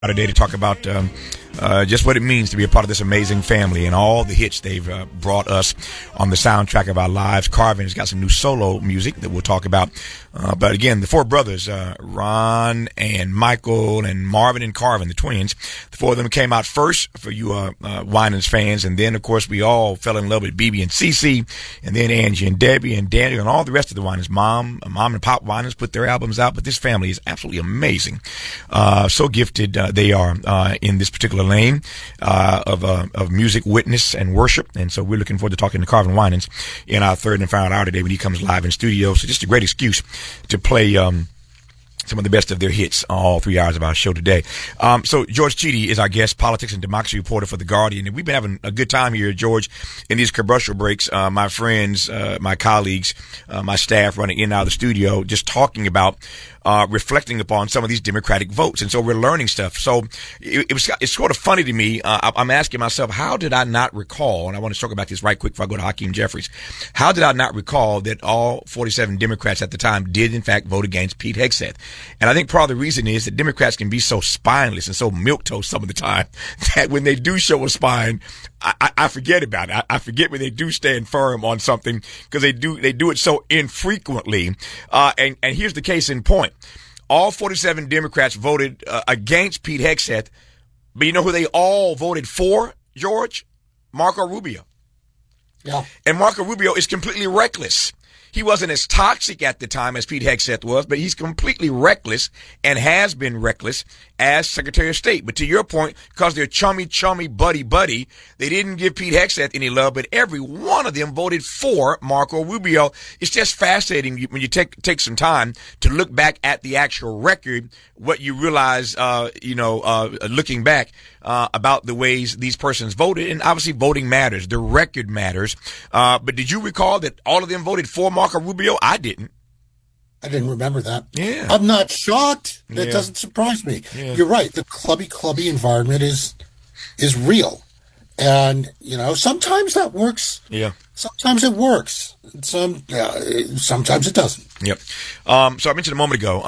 Today to talk about just what it means to be a part of this amazing family and all the hits they've brought us on the soundtrack of our lives. Carvin has got some new solo music that we'll talk about. But again, the four brothers, Ron and Michael and Marvin and Carvin, the twins, the four of them came out first for you Winans fans. And then, of course, we all fell in love with BB and CC, and then Angie and Debbie and Daniel and all the rest of the Winans. Mom and Pop Winans put their albums out. But this family is absolutely amazing. So gifted they are in this particular lane of music, witness, and worship. And so we're looking forward to talking to Carvin Winans in our third and final hour today when he comes live in studio. So just a great excuse to play some of the best of their hits all 3 hours of our show today. So George Chidi is our guest, politics and democracy reporter for The Guardian. And we've been having a good time here, George, in these commercial breaks. My friends, my colleagues, my staff running in and out of the studio, just talking about reflecting upon some of these Democratic votes. And so we're learning stuff. So it's sort of funny to me. I'm asking myself, how did I not recall, and I want to talk about this right quick before I go to Hakeem Jeffries, how did I not recall that all 47 Democrats at the time did in fact vote against Pete Hegseth? And I think part of the reason is that Democrats can be so spineless and so milquetoast some of the time that when they do show a spine, I forget about it. I forget when they do stand firm on something because they do it so infrequently. And here's the case in point. All 47 Democrats voted against Pete Hegseth, but you know who they all voted for, George? Marco Rubio. Yeah. And Marco Rubio is completely reckless. He wasn't as toxic at the time as Pete Hegseth was, but he's completely reckless and has been reckless as Secretary of State. But to your point, because they're chummy, buddy, they didn't give Pete Hegseth any love, but every one of them voted for Marco Rubio. It's just fascinating when you take some time to look back at the actual record, what you realize, looking back, about the ways these persons voted. And obviously voting matters. The record matters. But did you recall that all of them voted for Marco Rubio? I didn't. I didn't remember that. Yeah. I'm not shocked. That doesn't surprise me. Yeah. You're right. The clubby environment is real. And, sometimes that works. Yeah. Sometimes it works. Sometimes it doesn't. Yep. So I mentioned a moment ago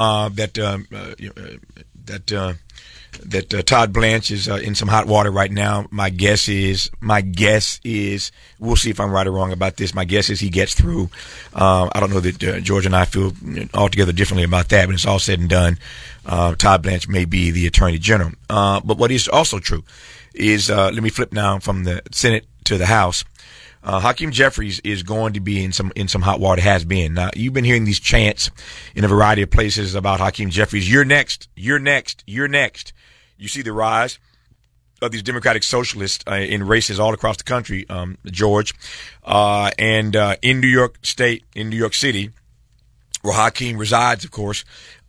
that Todd Blanche is in some hot water right now. My guess is, we'll see if I'm right or wrong about this. My guess is he gets through. I don't know that George and I feel altogether differently about that, but it's all said and done. Todd Blanche may be the Attorney General. But what is also true is, let me flip now from the Senate to the House. Hakeem Jeffries is going to be in some hot water, has been. Now, you've been hearing these chants in a variety of places about Hakeem Jeffries. You're next. You're next. You're next. You see the rise of these Democratic socialists in races all across the country, George, and in New York State, in New York City, where Hakeem resides, of course.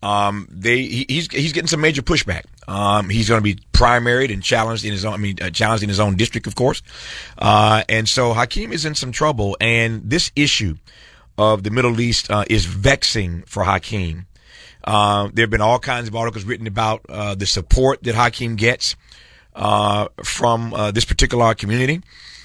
He's getting some major pushback. He's going to be primaried and challenged in his own district, of course. And so Hakeem is in some trouble, and this issue of the Middle East is vexing for Hakeem. There have been all kinds of articles written about the support that Hakeem gets from this particular community.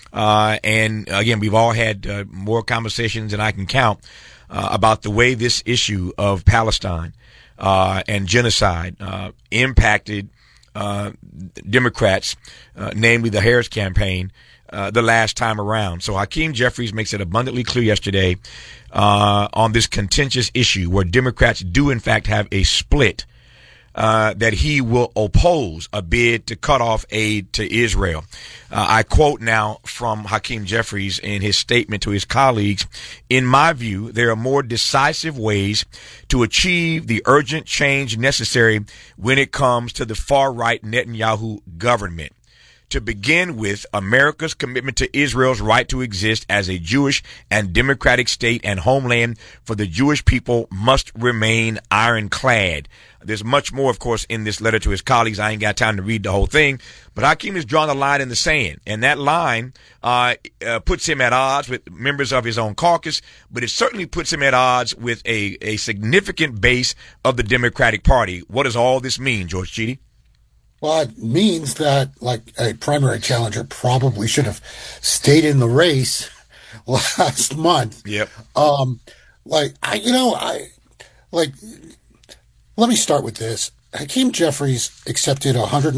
And again, we've all had more conversations than I can count about the way this issue of Palestine and genocide impacted Democrats, namely the Harris campaign, the last time around. So Hakeem Jeffries makes it abundantly clear yesterday on this contentious issue where Democrats do in fact have a split, that he will oppose a bid to cut off aid to Israel. I quote now from Hakeem Jeffries in his statement to his colleagues. In my view, there are more decisive ways to achieve the urgent change necessary when it comes to the far-right Netanyahu government. To begin with, America's commitment to Israel's right to exist as a Jewish and democratic state and homeland for the Jewish people must remain ironclad. There's much more, of course, in this letter to his colleagues. I ain't got time to read the whole thing, but Hakeem has drawn a line in the sand, and that line puts him at odds with members of his own caucus, but it certainly puts him at odds with a significant base of the Democratic Party. What does all this mean, George Chidi? Well, it means that, like, a primary challenger probably should have stayed in the race last month. Yep. Let me start with this. Hakeem Jeffries accepted